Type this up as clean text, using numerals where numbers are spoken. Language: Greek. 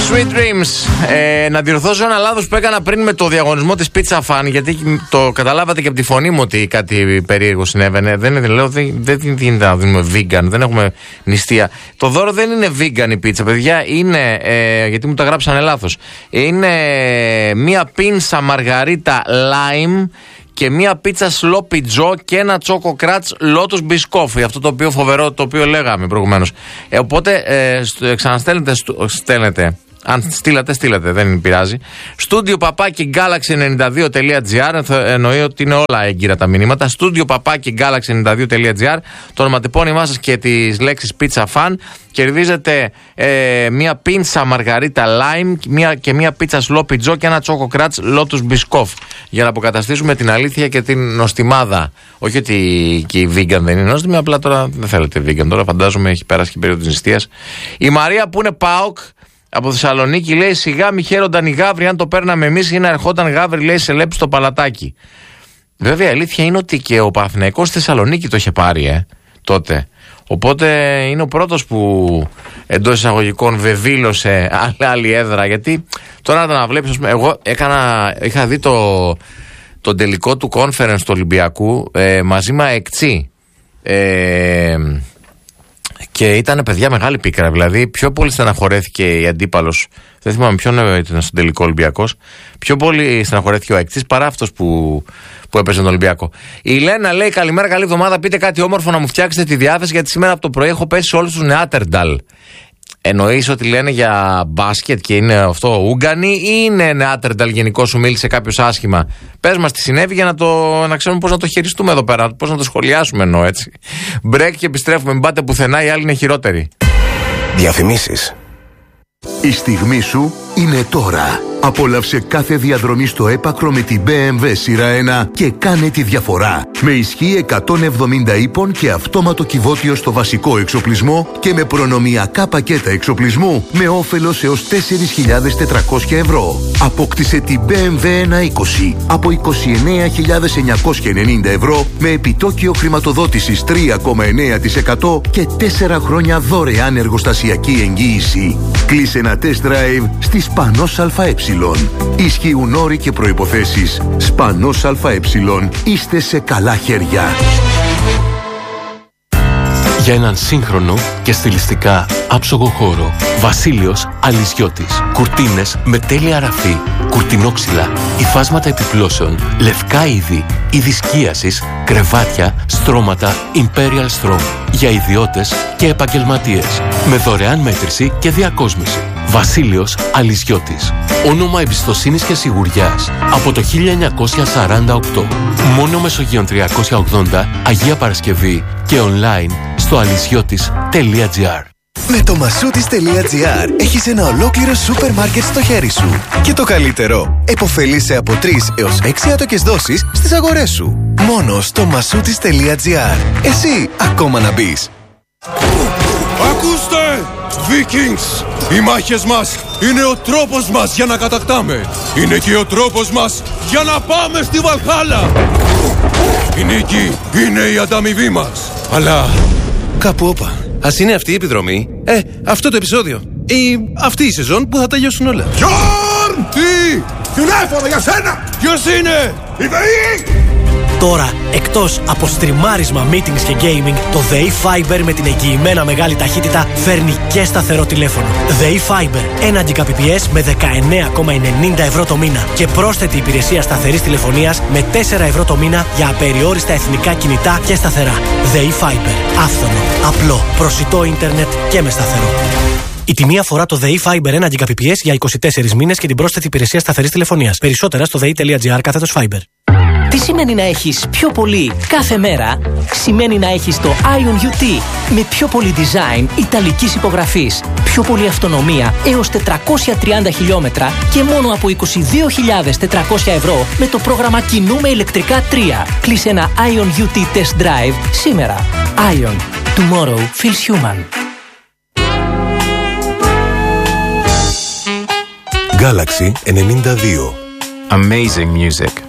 Sweet Dreams. Να διορθώσω ένα λάθος που έκανα πριν με το διαγωνισμό της Pizza Fan, γιατί το καταλάβατε και από τη φωνή μου ότι κάτι περίεργο συνέβαινε. Δεν γίνεται να δίνουμε vegan, δεν έχουμε νηστεία. Το δώρο δεν είναι vegan η πίτσα, παιδιά. Είναι, γιατί μου τα γράψανε λάθος. Είναι μία πίνσα μαργαρίτα lime και μία πίτσα sloppy joe και ένα choco crunch lotus biscoff. Αυτό το οποίο φοβερό, το οποίο λέγαμε προηγουμένως. Οπότε ξαναστέλνετε. Αν στείλατε, δεν πειράζει. Στούντιο παπάκι galaxy92.gr. Εννοεί ότι είναι όλα έγκυρα τα μηνύματα. Στούντιο παπάκι galaxy92.gr. Το ονοματεπώνυμά σας και τις λέξεις pizza fan. Κερδίζετε μία πίνσα μαργαρίτα lime και μία πίτσα sloppy joe και ένα choco crunch lotus biscoff. Για να αποκαταστήσουμε την αλήθεια και την νοστιμάδα. Όχι ότι και η vegan δεν είναι νόστιμη, απλά τώρα δεν θέλετε vegan. Τώρα φαντάζομαι έχει πέρασει και η περίοδο της νηστείας. Η Μαρία που είναι ΠΑΟΚ από Θεσσαλονίκη λέει: σιγά μη χαίρονταν οι γάβροι. Αν το παίρναμε εμείς ή να ερχόταν γάβροι, λέει, σε λέψη στο παλατάκι. Βέβαια, η αλήθεια είναι ότι και ο Παναθηναϊκός στη Θεσσαλονίκη το είχε πάρει τότε. Οπότε είναι ο πρώτος που εντός εισαγωγικών βεβήλωσε άλλη έδρα. Γιατί τώρα να βλέπεις, εγώ είχα δει τον τελικό του conference του Ολυμπιακού μαζί με ΑΕΚΤΣΙ. Και ήταν, παιδιά, μεγάλη πίκρα. Δηλαδή, πιο πολύ στεναχωρέθηκε η αντίπαλος. Δεν θυμάμαι ποιον ήταν στον τελικό Ολυμπιακός. Πιο πολύ στεναχωρέθηκε ο ΑΕΚΤΣΙς παρά αυτός που έπαιζε τον Ολυμπιακό. Η Λένα λέει: καλημέρα, καλή εβδομάδα. Πείτε κάτι όμορφο να μου φτιάξετε τη διάθεση, γιατί σήμερα από το πρωί έχω πέσει σε όλους τους Νεάτερνταλ. Εννοείς ότι λένε για μπάσκετ και είναι αυτό Ούγκανοι, ή είναι Νεάτερνταλ γενικό, σου μίλησε κάποιος άσχημα? Πες μας τι συνέβη για να ξέρουμε πώς να το χειριστούμε εδώ πέρα, πώς να το σχολιάσουμε, εννοώ, έτσι. Μπρέκ και επιστρέφουμε. Μην πάτε πουθενά, οι άλλοι είναι χειρότεροι. Διαφημίσεις. Η στιγμή σου είναι τώρα. Απόλαυσε κάθε διαδρομή στο έπακρο με την BMW σειρά 1 και κάνε τη διαφορά. Με ισχύ 170 ύπων και αυτόματο κυβότιο στο βασικό εξοπλισμό και με προνομιακά πακέτα εξοπλισμού με όφελος έως 4.400 ευρώ. Απόκτησε την BMW 120 από 29.990 ευρώ με επιτόκιο χρηματοδότησης 3,9% και 4 χρόνια δωρεάν εργοστασιακή εγγύηση. Κλείσε ένα test drive στη Σπανός ΑΕ. Ισχύουν όροι και προϋποθέσεις. Σπανός ΑΕ. Είστε σε καλά χέρια. Για έναν σύγχρονο και στιλιστικά άψογο χώρο, Βασίλειος Αλυσιώτης. Κουρτίνες με τέλεια ραφή, κουρτινόξυλα, υφάσματα επιπλώσεων, λευκά είδη, είδη σκίασης, κρεβάτια, στρώματα Imperial Strong. Για ιδιώτες και επαγγελματίες. Με δωρεάν μέτρηση και διακόσμηση. Βασίλειος Αλυσιώτης. Όνομα εμπιστοσύνης και σιγουριάς από το 1948. Μόνο Μεσογείων 380, Αγία Παρασκευή και online στο αλυσιώτης.gr. Με το Masoutis.gr έχεις ένα ολόκληρο σούπερ μάρκετ στο χέρι σου. Και το καλύτερο, επωφελείσαι από 3 έως 6 άτοκες δόσεις στις αγορές σου. Μόνο στο Masoutis.gr. Εσύ ακόμα να μπεις. Ακούστε! Vikings! Οι μάχες μας είναι ο τρόπος μας για να κατακτάμε. Είναι και ο τρόπος μας για να πάμε στη Βαλχάλα. Η νίκη είναι η ανταμοιβή μας. Αλλά κάπου όπα. Ας είναι αυτή η επιδρομή, αυτό το επεισόδιο ή αυτή η σεζόν που θα τελειώσουν όλα. Γιόρν! Τι! Τηλέφωνο για σένα! Ποιος είναι? Η ΔΕΗ! Τώρα, εκτός από στριμάρισμα, meetings και gaming, το ΔΕΗ Fiber με την εγγυημένα μεγάλη ταχύτητα φέρνει και σταθερό τηλέφωνο. ΔΕΗ Fiber, 1 Gbps με 19,90 ευρώ το μήνα και πρόσθετη υπηρεσία σταθερής τηλεφωνίας με 4 ευρώ το μήνα για απεριόριστα εθνικά κινητά και σταθερά. ΔΕΗ Fiber, άφθονο, απλό, προσιτό ίντερνετ και με σταθερό. Η τιμή αφορά το ΔΕΗ Fiber 1 Gbps για 24 μήνες και την πρόσθετη υπηρεσία σταθερής τηλεφωνίας. Περισσότερα στο ΔΕΗ.gr/Fiber. Τι σημαίνει να έχεις πιο πολύ κάθε μέρα? Σημαίνει να έχεις το Ion UT με πιο πολύ design ιταλικής υπογραφής, πιο πολύ αυτονομία έως 430 χιλιόμετρα και μόνο από 22.400 ευρώ με το πρόγραμμα Κινούμε ηλεκτρικά 3. Κλείσε ένα Ion UT Test Drive σήμερα. Ion. Tomorrow feels human. Galaxy 92. Amazing music.